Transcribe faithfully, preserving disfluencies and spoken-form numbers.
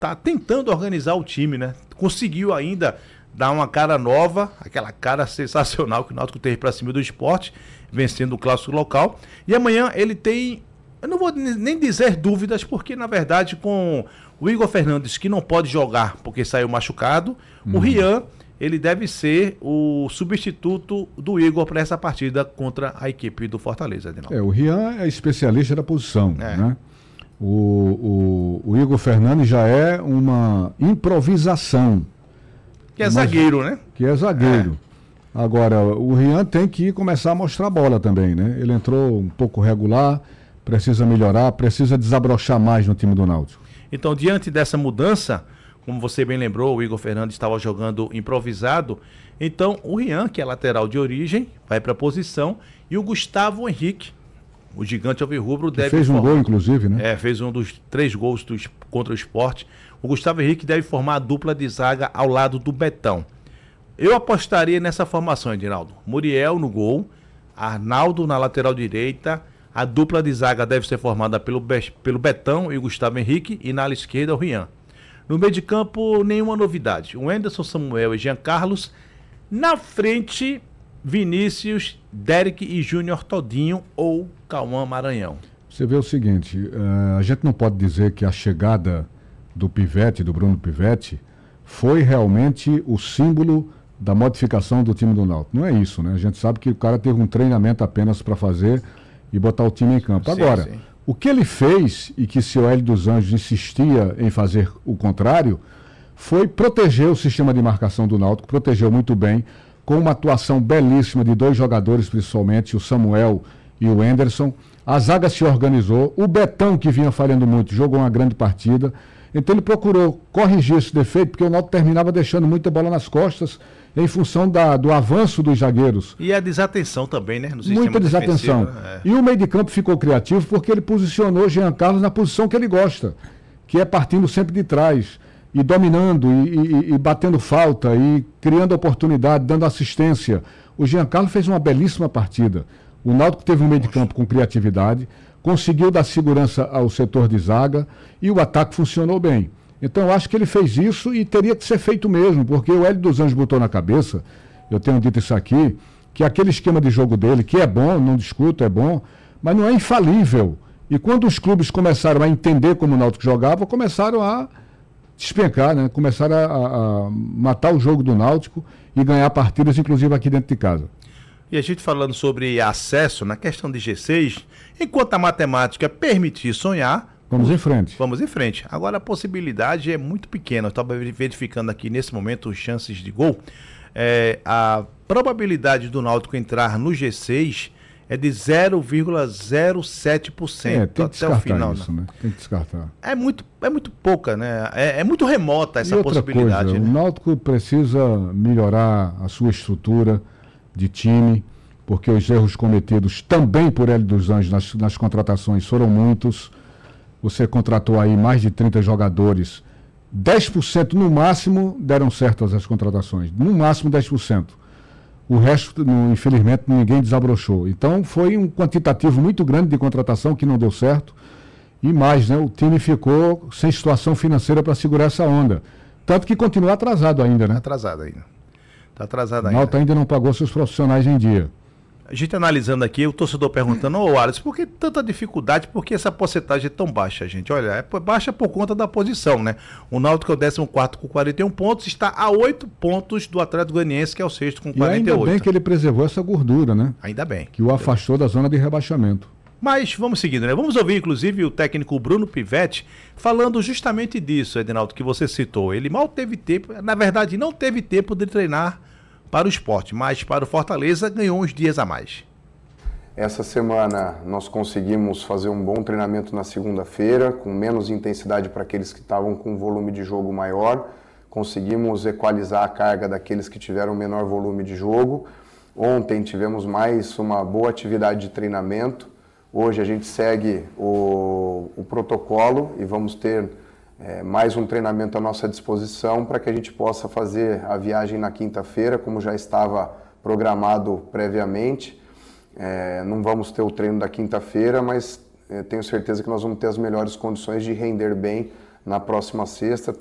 tá tentando organizar o time, né? Conseguiu ainda dar uma cara nova, aquela cara sensacional que o Náutico teve para cima do Sport, vencendo o clássico local. E amanhã ele tem, eu não vou nem dizer dúvidas, porque na verdade com o Igor Fernandes, que não pode jogar porque saiu machucado, uhum. o Rian, ele deve ser o substituto do Igor para essa partida contra a equipe do Fortaleza, Adinaldo. É, o Rian é especialista da posição, é. né? O, o, o Igor Fernandes já é uma improvisação. Que é zagueiro, né? Que é zagueiro. É. Agora, o Rian tem que começar a mostrar bola também, né? Ele entrou um pouco regular, precisa melhorar, precisa desabrochar mais no time do Náutico. Então, diante dessa mudança, como você bem lembrou, o Igor Fernandes estava jogando improvisado. Então, o Rian, que é lateral de origem, vai para a posição. E o Gustavo Henrique, o gigante alvirrubro, deve... Fez um formar... gol, inclusive, né? É, fez um dos três gols do... contra o Sport. O Gustavo Henrique deve formar a dupla de zaga ao lado do Betão. Eu apostaria nessa formação, Edinaldo. Muriel no gol, Arnaldo na lateral direita. A dupla de zaga deve ser formada pelo, Be... pelo Betão e o Gustavo Henrique. E na ala esquerda, o Rian. No meio de campo, nenhuma novidade. O Anderson, Samuel e Jean Carlos. Na frente... Vinícius, Derek e Júnior Todinho ou Cauã Maranhão. Você vê o seguinte, uh, a gente não pode dizer que a chegada do Pivete, do Bruno Pivete, foi realmente o símbolo da modificação do time do Náutico. Não é isso, né? A gente sabe que o cara teve um treinamento apenas para fazer e botar o time em campo. Sim, Agora, sim. o que ele fez, e que o seu Hélio dos Anjos insistia em fazer o contrário, foi proteger o sistema de marcação do Náutico, protegeu muito bem, com uma atuação belíssima de dois jogadores, principalmente, o Samuel e o Anderson. A zaga se organizou, o Betão, que vinha falhando muito, jogou uma grande partida. Então ele procurou corrigir esse defeito, porque o Náutico terminava deixando muita bola nas costas, em função da, do avanço dos zagueiros. E a desatenção também, né? No Muita desatenção. É. E o meio de campo ficou criativo, porque ele posicionou Jean Carlos na posição que ele gosta, que é partindo sempre de trás. E dominando, e, e, e batendo falta, e criando oportunidade, dando assistência. O Jean Carlos fez uma belíssima partida. O Náutico teve um meio de campo com criatividade, conseguiu dar segurança ao setor de zaga, e o ataque funcionou bem. Então eu acho que ele fez isso e teria que ser feito mesmo, porque o Hélio dos Anjos botou na cabeça, eu tenho dito isso aqui, que aquele esquema de jogo dele, que é bom, não discuto, é bom, mas não é infalível. E quando os clubes começaram a entender como o Náutico jogava, começaram a despencar, né? Começaram a, a, a matar o jogo do Náutico e ganhar partidas, inclusive aqui dentro de casa. E a gente falando sobre acesso, na questão de G seis, enquanto a matemática permitir sonhar... Vamos em frente. Vamos em frente. Agora a possibilidade é muito pequena. Eu estava verificando aqui nesse momento as chances de gol. É, a probabilidade do Náutico entrar no G seis é de zero vírgula zero sete por cento. É, tem que até o final, isso, né? Tem que descartar. É muito, é muito pouca, né? É, é muito remota essa e outra possibilidade. Coisa, né? O Náutico precisa melhorar a sua estrutura de time, porque os erros cometidos também por Hélio dos Anjos nas, nas contratações foram muitos. Você contratou aí mais de trinta jogadores. dez por cento no máximo deram certo as contratações. No máximo dez por cento. O resto, não, infelizmente, ninguém desabrochou. Então, foi um quantitativo muito grande de contratação que não deu certo. E mais, né? O time ficou sem situação financeira para segurar essa onda. Tanto que continua atrasado ainda, né? Atrasado ainda. Está atrasado ainda. O Náutico ainda não pagou seus profissionais em dia. A gente analisando aqui, o torcedor perguntando, ô Alisson, por que tanta dificuldade? Por que essa porcentagem é tão baixa, gente? Olha, é baixa por conta da posição, né? O Náutico é o décimo quarto com quarenta e um pontos, está a oito pontos do Atlético Goianiense, que é o sexto com quarenta e oito. E ainda bem que ele preservou essa gordura, né? Ainda bem. Que o afastou da zona de rebaixamento. Mas vamos seguindo, né? Vamos ouvir, inclusive, o técnico Bruno Pivete falando justamente disso, Edinaldo, que você citou. Ele mal teve tempo, na verdade, não teve tempo de treinar para o Sport, mas para o Fortaleza ganhou uns dias a mais. Essa semana nós conseguimos fazer um bom treinamento na segunda-feira, com menos intensidade para aqueles que estavam com um volume de jogo maior. Conseguimos equalizar a carga daqueles que tiveram menor volume de jogo. Ontem tivemos mais uma boa atividade de treinamento. Hoje a gente segue o, o protocolo e vamos ter é, mais um treinamento à nossa disposição para que a gente possa fazer a viagem na quinta-feira, como já estava programado previamente. É, não vamos ter o treino da quinta-feira, mas é, tenho certeza que nós vamos ter as melhores condições de render bem na próxima sexta.